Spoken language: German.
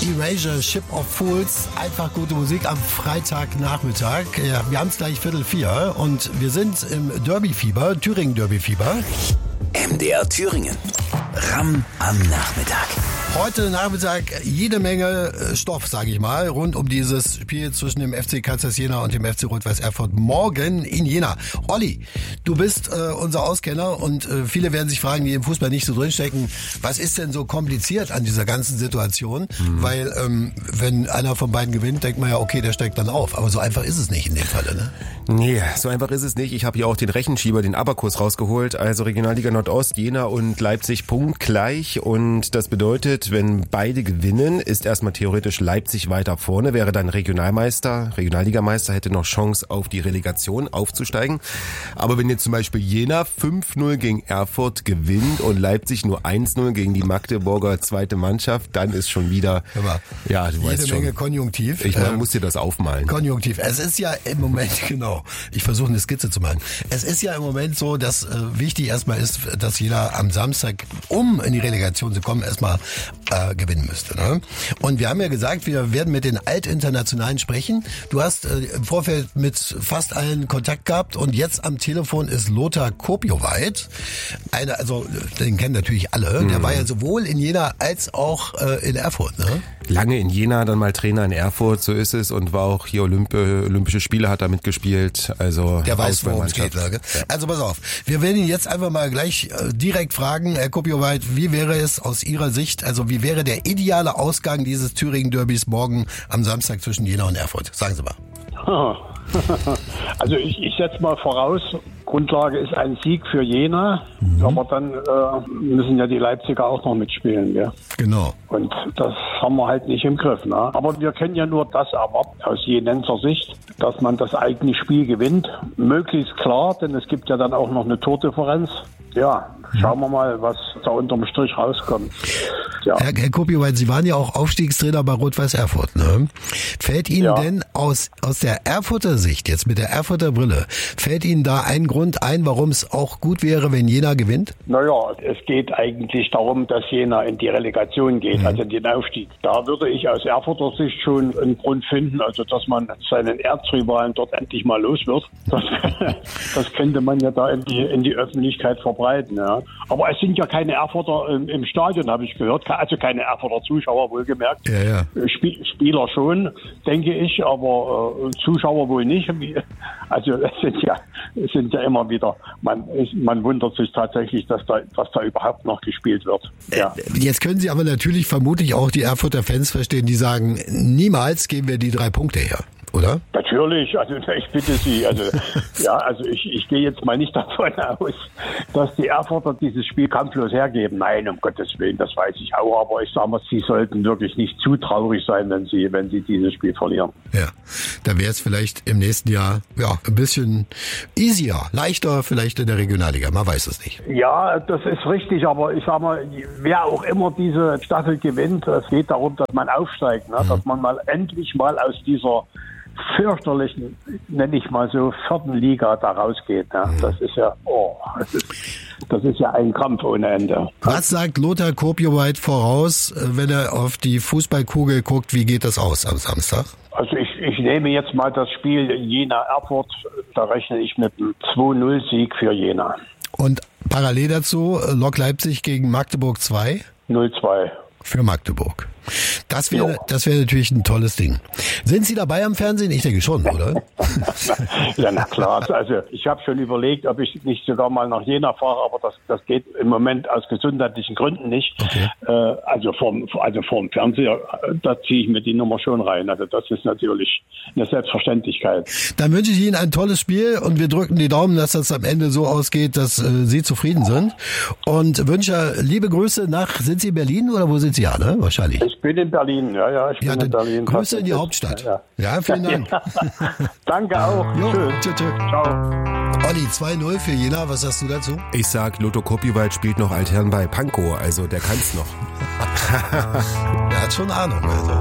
Erasure, Ship of Fools, einfach gute Musik am Freitagnachmittag. Ja, wir haben es gleich 3:45 und wir sind im Derby-Fieber, Thüringen-Derby-Fieber. MDR Thüringen. Ram am Nachmittag. Heute Nachmittag jede Menge Stoff, sage ich mal, rund um dieses Spiel zwischen dem FC Kansas Jena und dem FC Rot-Weiß Erfurt morgen in Jena. Olli, du bist unser Auskenner und viele werden sich fragen, die im Fußball nicht so drinstecken, was ist denn so kompliziert an dieser ganzen Situation? Weil wenn einer von beiden gewinnt, denkt man ja, okay, der steigt dann auf. Aber so einfach ist es nicht in dem Falle, ne? Nee, so einfach ist es nicht. Ich habe hier auch den Rechenschieber, den Abakus rausgeholt. Also Regionalliga Nordost, Jena und Leipzig punktgleich. Und das bedeutet, wenn beide gewinnen, ist erstmal theoretisch Leipzig weiter vorne, wäre dann Regionalmeister, Regionalligameister, hätte noch Chance auf die Relegation aufzusteigen. Aber wenn jetzt zum Beispiel Jena 5-0 gegen Erfurt gewinnt und Leipzig nur 1-0 gegen die Magdeburger zweite Mannschaft, dann ist schon wieder, ja, du weißt schon. Jede Menge Konjunktiv. Ich muss dir das aufmalen. Konjunktiv. Es ist ja im Moment, genau, ich versuche eine Skizze zu malen. Es ist ja im Moment so, dass wichtig erstmal ist, dass Jena am Samstag, um in die Relegation zu kommen, erstmal gewinnen müsste. Ne? Und wir haben ja gesagt, wir werden mit den Altinternationalen sprechen. Du hast im Vorfeld mit fast allen Kontakt gehabt und jetzt am Telefon ist Lothar Kopioweit. Also den kennen natürlich alle. Der war ja sowohl in Jena als auch in Erfurt. Ne? Lange in Jena, dann mal Trainer in Erfurt, so ist es, und war auch hier Olympische Spiele, hat da mitgespielt. Also der weiß, worum es geht. Ne? Also pass auf, wir werden ihn jetzt einfach mal gleich direkt fragen, Herr Kopioweit, wie wäre es aus Ihrer Sicht, also wie wäre der ideale Ausgang dieses Thüringen-Derbys morgen am Samstag zwischen Jena und Erfurt? Sagen Sie mal. Also ich setze mal voraus, Grundlage ist ein Sieg für Jena, aber dann müssen ja die Leipziger auch noch mitspielen. Ja? Genau. Und das haben wir halt nicht im Griff. Ne? Aber wir können ja nur das erwarten aus jenenser Sicht, dass man das eigene Spiel gewinnt. Möglichst klar, denn es gibt ja dann auch noch eine Tordifferenz. Ja, schauen wir mal, was da unterm Strich rauskommt. Ja. Herr Kopioweit, Sie waren ja auch Aufstiegstrainer bei Rot-Weiß Erfurt, ne? Fällt Ihnen denn aus der Erfurter Sicht, jetzt mit der Erfurter Brille, fällt Ihnen da ein Grund ein, warum es auch gut wäre, wenn Jena gewinnt? Naja, es geht eigentlich darum, dass Jena in die Relegation geht, also in den Aufstieg. Da würde ich aus Erfurter Sicht schon einen Grund finden, also dass man seinen Erzrivalen dort endlich mal los wird. Das könnte man ja da in die Öffentlichkeit verbreiten. Ja. Aber es sind ja keine Erfurter im Stadion, habe ich gehört. Also keine Erfurter Zuschauer, wohlgemerkt. Ja. Spieler schon, denke ich, aber Zuschauer wohl nicht. Also es sind ja immer wieder, man wundert sich tatsächlich, dass da überhaupt noch gespielt wird. Ja. Jetzt können Sie aber natürlich vermutlich auch die Erfurter Fans verstehen, die sagen, niemals geben wir die 3 Punkte her. Oder? Natürlich, also ich bitte Sie, ich gehe jetzt mal nicht davon aus, dass die Erfurter dieses Spiel kampflos hergeben. Nein, um Gottes Willen, das weiß ich auch, aber ich sage mal, sie sollten wirklich nicht zu traurig sein, wenn sie dieses Spiel verlieren. Ja, da wäre es vielleicht im nächsten Jahr ein bisschen easier, leichter vielleicht in der Regionalliga, man weiß es nicht. Ja, das ist richtig, aber ich sage mal, wer auch immer diese Staffel gewinnt, es geht darum, dass man aufsteigt, ne? Dass man mal endlich mal aus dieser fürchterlichen, nenne ich mal so, 4. Liga da rausgeht. Ne? Das ist ja, das ist ja ein Kampf ohne Ende. Was sagt Lothar Kopioweit voraus, wenn er auf die Fußballkugel guckt, wie geht das aus am Samstag? Also ich nehme jetzt mal das Spiel Jena-Erfurt, da rechne ich mit einem 2-0-Sieg für Jena. Und parallel dazu Lok Leipzig gegen Magdeburg 2? 0-2. Für Magdeburg. Das wäre natürlich ein tolles Ding. Sind Sie dabei am Fernsehen? Ich denke schon, oder? Ja, na klar. Also ich habe schon überlegt, ob ich nicht sogar mal nach Jena fahre, aber das geht im Moment aus gesundheitlichen Gründen nicht. Okay. Also vorm Fernseher, da ziehe ich mir die Nummer schon rein. Also das ist natürlich eine Selbstverständlichkeit. Dann wünsche ich Ihnen ein tolles Spiel und wir drücken die Daumen, dass das am Ende so ausgeht, dass Sie zufrieden sind. Und wünsche liebe Grüße sind Sie in Berlin oder wo sind Sie? Ja, ne? Wahrscheinlich. Ich bin in Berlin, ich bin in Berlin. Grüße in die Hauptstadt. Ja, vielen Dank. Danke auch. Tschüss. Ciao. Olli, 2-0 für Jena, was sagst du dazu? Ich sag, Lothar Kopioweit spielt noch Altherren bei Pankow, also der kann's noch. Der hat schon Ahnung, also.